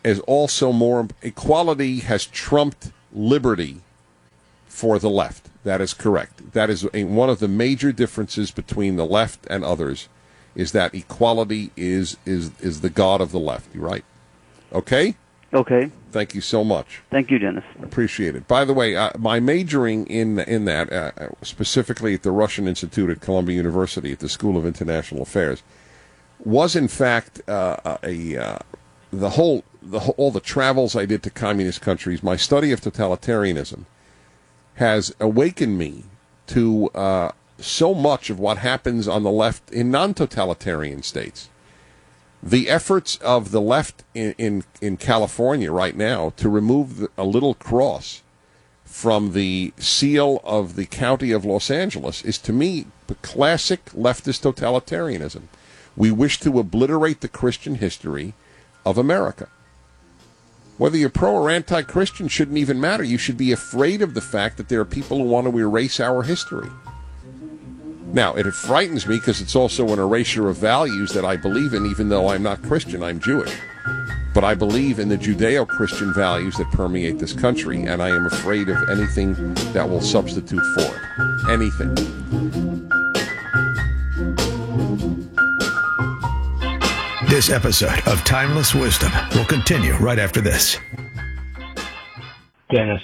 is also more, equality has trumped liberty for the left. That is correct. That is one of the major differences between the left and others, is that equality is the god of the left. You right? Okay? Okay. Thank you so much. Thank you, Dennis. Appreciate it. By the way, my majoring in that, specifically at the Russian Institute at Columbia University at the School of International Affairs, was in fact all the travels I did to communist countries. My study of totalitarianism has awakened me to so much of what happens on the left in non-totalitarian states. The efforts of the left in California right now to remove a little cross from the seal of the county of Los Angeles is, to me, the classic leftist totalitarianism. We wish to obliterate the Christian history of America. Whether you're pro or anti-Christian shouldn't even matter. You should be afraid of the fact that there are people who want to erase our history. Now, it frightens me because it's also an erasure of values that I believe in, even though I'm not Christian, I'm Jewish. But I believe in the Judeo-Christian values that permeate this country, and I am afraid of anything that will substitute for it. Anything. This episode of Timeless Wisdom will continue right after this. Dennis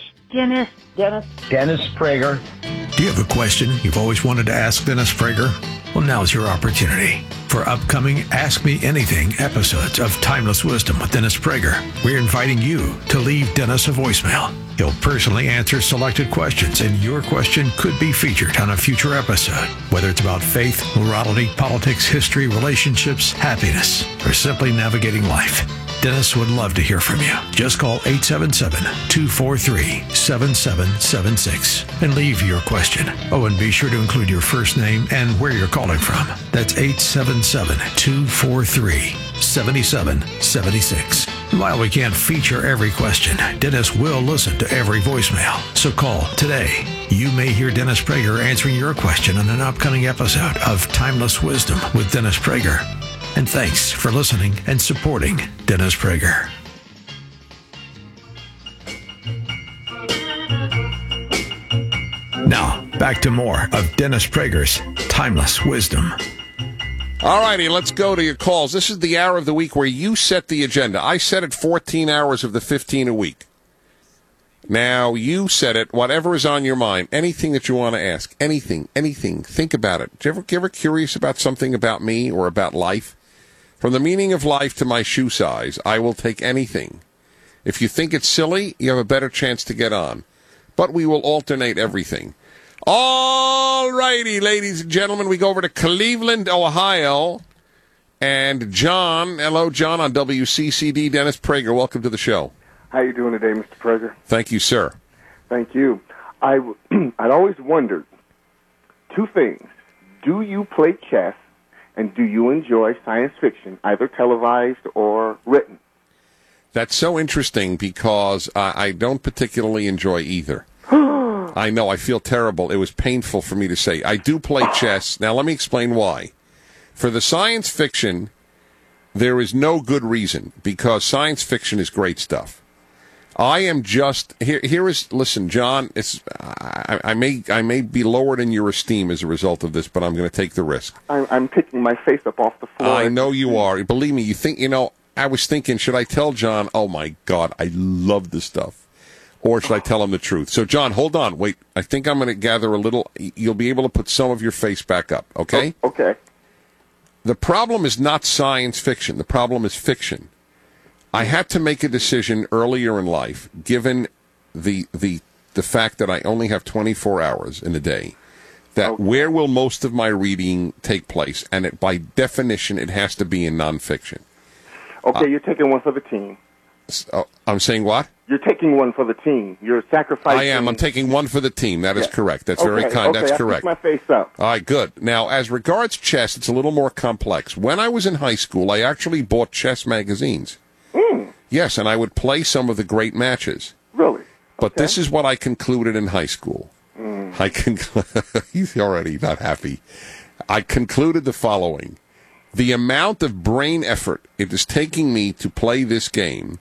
Prager. Do you have a question you've always wanted to ask Dennis Prager? Well, now's your opportunity. For upcoming Ask Me Anything episodes of Timeless Wisdom with Dennis Prager, we're inviting you to leave Dennis a voicemail. He'll personally answer selected questions, and your question could be featured on a future episode. Whether it's about faith, morality, politics, history, relationships, happiness, or simply navigating life, Dennis would love to hear from you. Just call 877-243-7776 and leave your question. Oh, and be sure to include your first name and where you're calling from. That's 877-243-7776. While we can't feature every question, Dennis will listen to every voicemail. So call today. You may hear Dennis Prager answering your question on an upcoming episode of Timeless Wisdom with Dennis Prager. And thanks for listening and supporting Dennis Prager. Now, back to more of Dennis Prager's Timeless Wisdom. All righty, let's go to your calls. This is the hour of the week where you set the agenda. I set it 14 hours of the 15 a week. Now, you set it, whatever is on your mind, anything that you want to ask, anything, think about it. You ever curious about something about me or about life? From the meaning of life to my shoe size, I will take anything. If you think it's silly, you have a better chance to get on. But we will alternate everything. All righty, ladies and gentlemen, we go over to Cleveland, Ohio. And John, hello, John, on WCCD. Dennis Prager, welcome to the show. How you doing today, Mr. Prager? Thank you, sir. Thank you. I'd always wondered two things. Do you play chess? And do you enjoy science fiction, either televised or written? That's so interesting because I don't particularly enjoy either. I know, I feel terrible. It was painful for me to say. I do play chess. Now, let me explain why. For the science fiction, there is no good reason because science fiction is great stuff. I am just listen, John. I may be lowered in your esteem as a result of this, but I'm going to take the risk. I'm picking my face up off the floor. I know you are. Believe me. I was thinking, should I tell John? Oh my God, I love this stuff, or should I tell him the truth? So, John, hold on, wait. I think I'm going to gather a little. You'll be able to put some of your face back up. Okay. Oh, okay. The problem is not science fiction. The problem is fiction. I had to make a decision earlier in life, given the fact that I only have 24 hours in a day, that where will most of my reading take place? And by definition, it has to be in nonfiction. Okay, you're taking one for the team. I'm saying what? You're taking one for the team. You're sacrificing. I am. I'm taking one for the team. That is correct. That's very kind. That's correct. I picked my face up. All right, good. Now, as regards chess, it's a little more complex. When I was in high school, I actually bought chess magazines. Yes, and I would play some of the great matches. Really? But this is what I concluded in high school. He's already not happy. I concluded the following. The amount of brain effort it is taking me to play this game